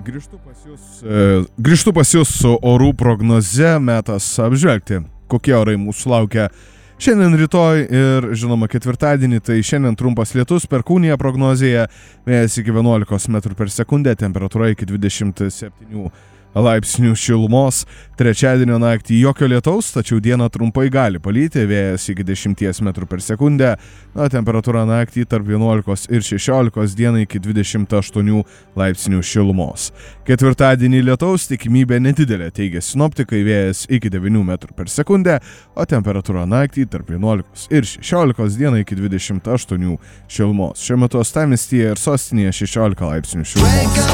Grįžtu pas jūs su orų prognoze, metas apžvelgti, kokie orai mūsų laukia šiandien, rytoj ir, žinoma, ketvirtadienį. Tai šiandien trumpas lietus, Perkūnija prognozėje, vėjas iki 11 metrų per sekundę, temperatūra iki 27 laipsnių šilumos. Trečiadienio naktį jokio lietaus, tačiau dieną trumpai gali palyti, vėjas iki 10 metrų per sekundę, temperatūra naktį tarp 11 ir 16, dieną iki 28 laipsnių šilumos. Ketvirtadienį lietaus tikimybė nedidelė, teigia sinoptikai, vėjas iki 9 metrų per sekundę, o temperatūra naktį tarp 11 ir 16, dieną iki 28 šilumos. Šiuo metu uostamiestyje ir sostinėje 16 laipsnių šilumos.